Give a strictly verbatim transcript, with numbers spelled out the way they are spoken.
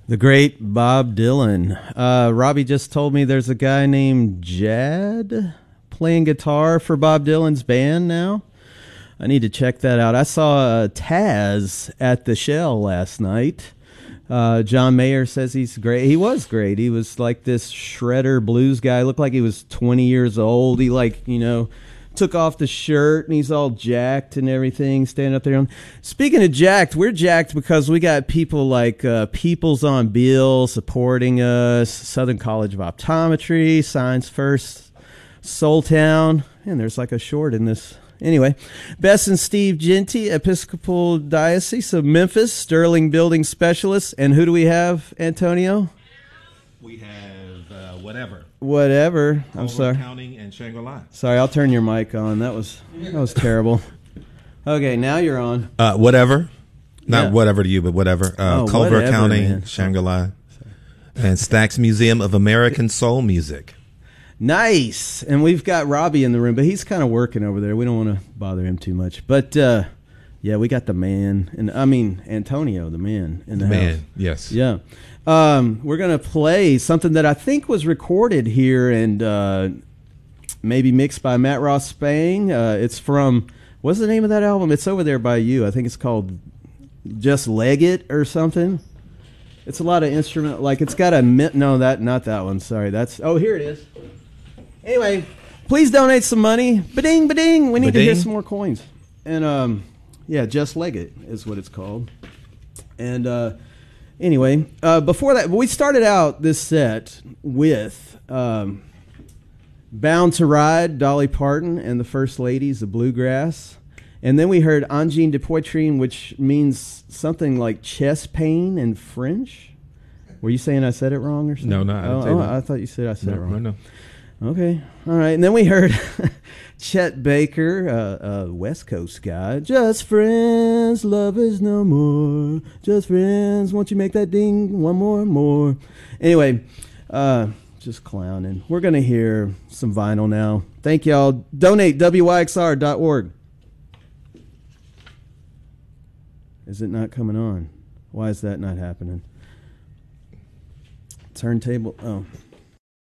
The great Bob Dylan. Uh, Robbie just told me there's a guy named Jad playing guitar for Bob Dylan's band now. I need to check that out. I saw uh, Taz at the Shell last night. Uh, John Mayer says he's great. He was great. He was like this shredder blues guy. Looked like he was twenty years old. He like, you know, took off the shirt and he's all jacked and everything, standing up there. On. Speaking of jacked, we're jacked because we got people like uh, Peoples on Bill supporting us, Southern College of Optometry, Science First, Soul Town, and there's like a short in this. Anyway, Bess and Steve Genty, Episcopal Diocese of Memphis, Sterling Building Specialists. And who do we have, Antonio? We have uh, whatever. Whatever. I'm Culver sorry. County and Shangri-La. Sorry, I'll turn your mic on. That was that was terrible. Okay, now you're on. Uh, whatever. Not Yeah. whatever to you, but whatever. Uh, Oh, Culver whatever, County, man. Shangri-La. And Stax Museum of American Soul Music. Nice. And we've got Robbie in the room, but he's kind of working over there. We don't want to bother him too much. But, uh, yeah, we got the man. and I mean, Antonio, the man in the, The house. man, yes. Yeah. Um, we're going to play something that I think was recorded here and uh, maybe mixed by Matt Ross Spang. Uh, it's from, what's the name of that album? It's over there by you. I think it's called Just Leg It or something. It's a lot of instrument, like it's got a, no, that not that one. Sorry. That's, oh, here it is. Anyway, please donate some money. Ba-ding, ba-ding. We need to hear Ba-ding. some more coins. And, um, yeah, Just Leg It is what it's called. And, uh, anyway, uh, before that, we started out this set with um, Bound to Ride, Dolly Parton and the First Ladies of Bluegrass. And then we heard Angine de Poitrine, which means something like chest pain in French. Were you saying I said it wrong or something? No, no, I didn't oh, say oh, that. I thought you said I said No, it wrong. no, no. Okay, all right. And then we heard Chet Baker, uh, uh, West Coast guy. Just friends, lovers no more. Just friends, won't you make that ding one more, more. Anyway, uh, just clowning. We're going to hear some vinyl now. Thank y'all. Donate, W Y X R dot org. Is it not coming on? Why is that not happening? Turntable, oh.